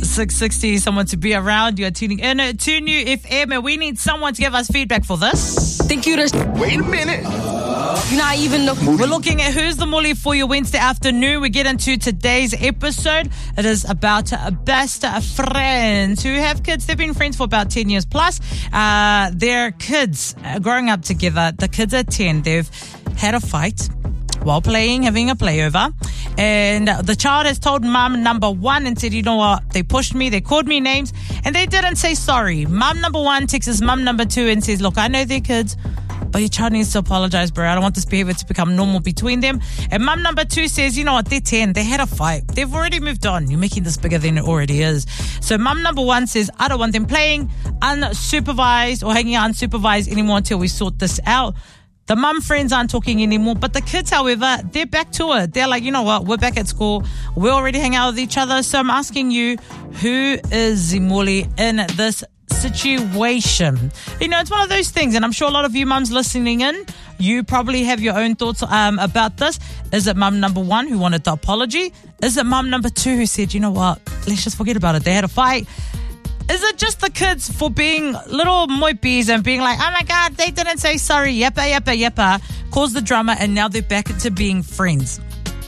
660, someone to be around. You're tuning in to New FM, and we need someone to give us feedback for this. Think you the... Wait a minute. You're not even the... We're looking at Who's the Mully for your Wednesday afternoon. We get into today's episode. It is about best friends who have kids. They've been friends for about 10 years plus. Their kids growing up together. The kids are 10. They've had a fight while playing, having a playover. And the child has told mum number one and said, you know what, they pushed me, they called me names, and they didn't say sorry. Mum number one texts mum number two and says, look, I know they're kids, but your child needs to apologize, bro. I don't want this behavior to become normal between them. And mum number two says, you know what, they're 10. They had a fight. They've already moved on. You're making this bigger than it already is. So mum number one says, I don't want them playing unsupervised or hanging out unsupervised anymore until we sort this out. The mum friends aren't talking anymore, but the kids, however, they're back to it. They're like, you know what, we're back at school. We already hang out with each other. So I'm asking you, who is Zimuli in this situation? You know, it's one of those things, and I'm sure a lot of you mums listening in, you probably have your own thoughts about this. Is it mum number one who wanted the apology? Is it mum number two who said, you know what, let's just forget about it. They had a fight. Is it just the kids for being little moipies and being like, oh my God, they didn't say sorry, yappa, caused the drama, and now they're back to being friends?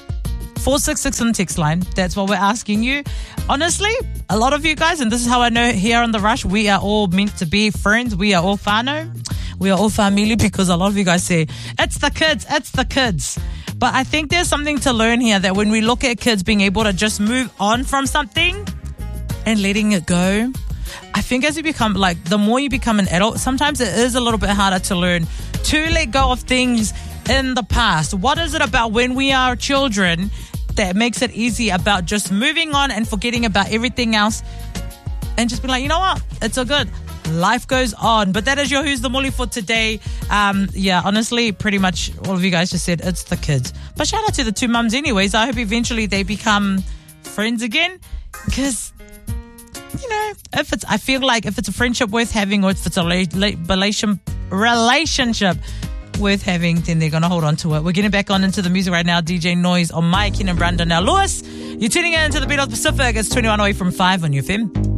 466 on the text line. That's what we're asking you. Honestly, a lot of you guys, and this is how I know here on The Rush, we are all meant to be friends. We are all whānau. We are all family, because a lot of you guys say, it's the kids. But I think there's something to learn here, that when we look at kids being able to just move on from something and letting it go, I think as you become, like, the more you become an adult, sometimes it is a little bit harder to learn to let go of things in the past. What is it about when we are children that makes it easy about just moving on and forgetting about everything else and just being like, you know what, it's all good. Life goes on. But that is your Who's the Mully for today. Honestly, pretty much all of you guys just said it's the kids. But shout out to the two mums anyways. I hope eventually they become friends again, because you know, I feel like if it's a friendship worth having, or if it's a relationship worth having, then they're going to hold on to it. We're getting back on into the music right now. DJ Noise on Mike, Ken and Brandon. Now, Lewis, you're tuning in to the Beat of the Pacific. It's 21 away from 5 on UFM.